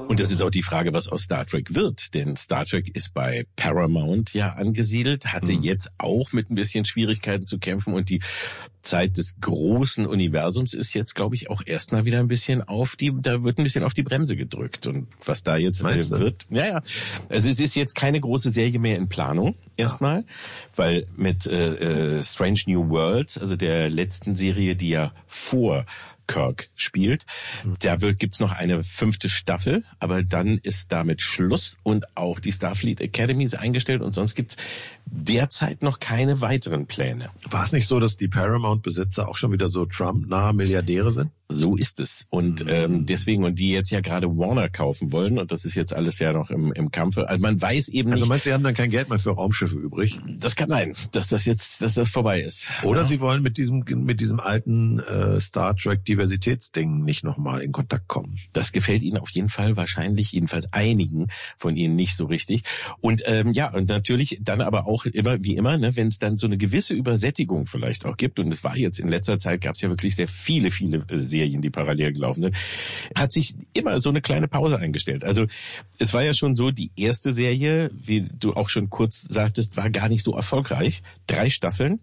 Und das ist auch die Frage, was aus Star Trek wird. Denn Star Trek ist bei Paramount ja angesiedelt, hatte jetzt auch mit ein bisschen Schwierigkeiten zu kämpfen. Und die Zeit des großen Universums ist jetzt, glaube ich, auch erstmal wieder ein bisschen da wird ein bisschen auf die Bremse gedrückt. Und was da jetzt wird, ja. Also es ist jetzt keine große Serie mehr in Planung, erstmal. Weil mit Strange New Worlds, also der letzten Serie, die ja vor Kirk spielt. Da gibt's noch eine 5. Staffel, aber dann ist damit Schluss und auch die Starfleet Academy ist eingestellt und sonst gibt's derzeit noch keine weiteren Pläne. War es nicht so, dass die Paramount-Besitzer auch schon wieder so Trump-nahe Milliardäre sind? So ist es. Und deswegen, und die jetzt ja gerade Warner kaufen wollen, und das ist jetzt alles ja noch im Kampfe. Also man weiß eben nicht. Also meinst du, sie haben dann kein Geld mehr für Raumschiffe übrig? Das kann sein, dass das vorbei ist. Oder sie wollen mit diesem alten Star Trek Diversitätsding nicht nochmal in Kontakt kommen. Das gefällt ihnen auf jeden Fall wahrscheinlich, jedenfalls einigen von ihnen nicht so richtig. Und und natürlich dann aber auch immer, wie immer, ne, wenn es dann so eine gewisse Übersättigung vielleicht auch gibt, und es war jetzt in letzter Zeit, gab es ja wirklich sehr viele Serien, die parallel gelaufen sind, hat sich immer so eine kleine Pause eingestellt. Also es war ja schon so, die erste Serie, wie du auch schon kurz sagtest, war gar nicht so erfolgreich. 3 Staffeln,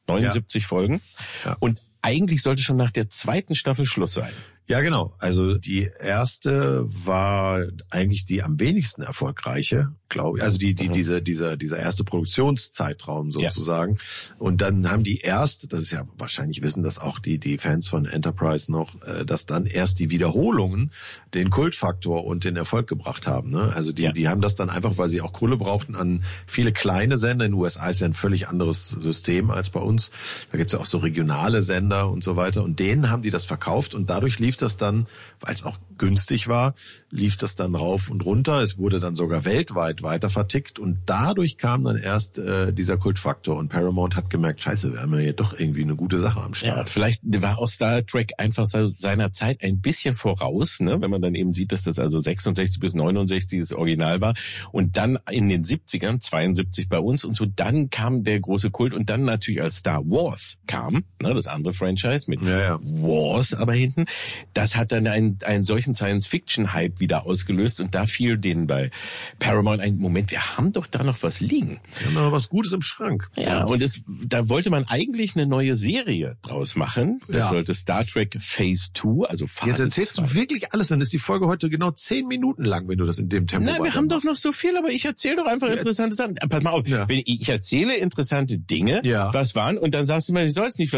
79 Folgen. Ja. Und eigentlich sollte schon nach der 2. Staffel Schluss sein. Ja, genau. Also die erste war eigentlich die am wenigsten erfolgreiche, glaube ich. Also dieser erste Produktionszeitraum sozusagen. Ja. Und dann haben die das ist ja wahrscheinlich wissen das auch die Fans von Enterprise noch, dass dann erst die Wiederholungen den Kultfaktor und den Erfolg gebracht haben. Ne? Also die haben das dann einfach, weil sie auch Kohle brauchten, an viele kleine Sender. In den USA ist ja ein völlig anderes System als bei uns. Da gibt's ja auch so regionale Sender und so weiter. Und denen haben die das verkauft und dadurch lief das dann, weil es auch günstig war, lief das dann rauf und runter. Es wurde dann sogar weltweit weiter vertickt und dadurch kam dann erst dieser Kultfaktor und Paramount hat gemerkt, scheiße, wir haben ja hier doch irgendwie eine gute Sache am Start. Ja, vielleicht war auch Star Trek einfach seiner Zeit ein bisschen voraus, ne? Wenn man dann eben sieht, dass das also 66 bis 69 das Original war und dann in den 70ern, 72 bei uns und so, dann kam der große Kult und dann natürlich als Star Wars kam, ne, das andere Franchise mit Wars aber hinten, das hat dann einen solchen Science-Fiction-Hype wieder ausgelöst und da fiel denen bei Paramount ein Moment, wir haben doch da noch was liegen. Wir haben noch was Gutes im Schrank. Ja, und da wollte man eigentlich eine neue Serie draus machen. Das sollte Star Trek Phase 2, also Phase 2. Jetzt erzählst du wirklich alles, dann ist die Folge heute genau 10 Minuten lang, wenn du das in dem Tempo machst. Wir haben doch noch so viel, aber ich erzähle doch einfach interessante Sachen. Pass mal auf, ich erzähle interessante Dinge, was waren, und dann sagst du mir, ich soll es nicht,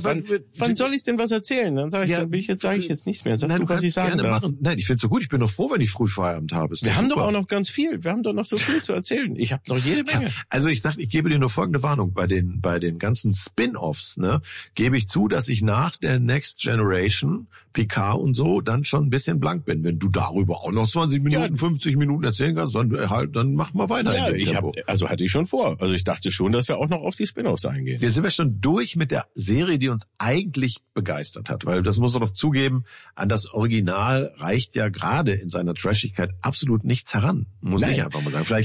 wann soll ich denn was erzählen? Dann sage ich jetzt nichts mehr. Sag du, was ich sagen darf. Nein, ich finde es so gut, ich bin doch froh, wenn ich früh Feierabend habe. Wir haben doch auch noch ganz viel, wir haben doch noch so viel zu erzählen. Ich habe noch jede Menge. Ja, also ich gebe dir nur folgende Warnung, bei den ganzen Spin-Offs, ne, gebe ich zu, dass ich nach der Next Generation, Picard und so, dann schon ein bisschen blank bin. Wenn du darüber auch noch 20 Minuten, 50 Minuten erzählen kannst, dann mach mal weiter. Ja, hatte ich schon vor. Also ich dachte schon, dass wir auch noch auf die Spin-Offs eingehen. Wir sind schon durch mit der Serie, die uns eigentlich begeistert hat, weil das muss man doch zugeben, an das Original reicht ja gerade in seiner Trashigkeit absolut nichts heran. Muss ich einfach mal sagen. Vielleicht